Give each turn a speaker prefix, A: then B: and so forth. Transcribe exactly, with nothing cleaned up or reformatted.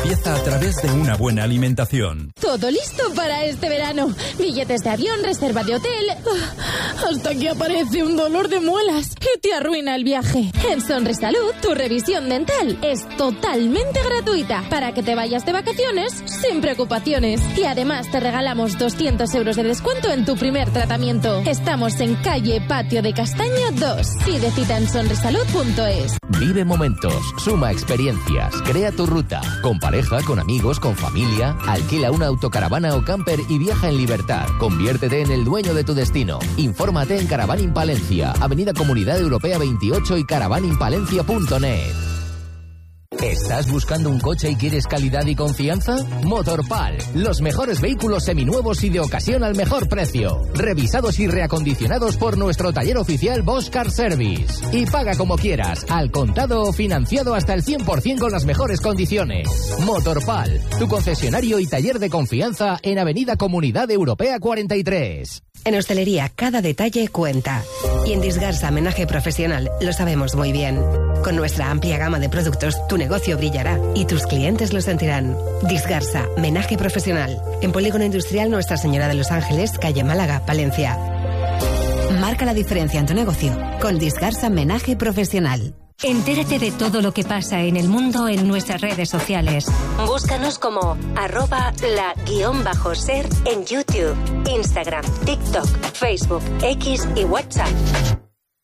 A: empieza a través de una buena alimentación.
B: Todo listo para este verano. Billetes de avión, reserva de hotel. Hasta que aparece un dolor de muelas y te arruina el viaje. En Sonrisalud, tu revisión dental es totalmente gratuita para que te vayas de vacaciones sin preocupaciones. Y además te regalamos doscientos euros de descuento en tu primer tratamiento. Estamos en calle Patio de Castaño dos. Pide cita en sonrisalud punto es.
C: Vive momentos, suma experiencias, crea tu ruta. Con pareja, con amigos, con familia. Alquila una autocaravana o camper y viaja en libertad. Conviértete en el dueño de tu destino. Infórmate en Caravaning Palencia, Avenida Comunidad Europea veintiocho y caravaning palencia punto net. ¿Estás buscando un coche y quieres calidad y confianza? Motorpal, los mejores vehículos seminuevos y de ocasión al mejor precio. Revisados y reacondicionados por nuestro taller oficial Bosch Car Service. Y paga como quieras, al contado o financiado hasta el cien por ciento con las mejores condiciones. Motorpal, tu concesionario y taller de confianza en Avenida Comunidad Europea cuarenta y tres.
D: En hostelería, cada detalle cuenta. Y en Disgarsa Menaje Profesional lo sabemos muy bien. Con nuestra amplia gama de productos, tu negocio brillará y tus clientes lo sentirán. Disgarsa Menaje Profesional. En Polígono Industrial Nuestra Señora de los Ángeles, calle Málaga, Palencia. Marca la diferencia en tu negocio con Disgarsa Menaje Profesional.
E: Entérate de todo lo que pasa en el mundo en nuestras redes sociales. Búscanos como arroba la guión bajo ser en YouTube, Instagram, TikTok, Facebook, X y WhatsApp.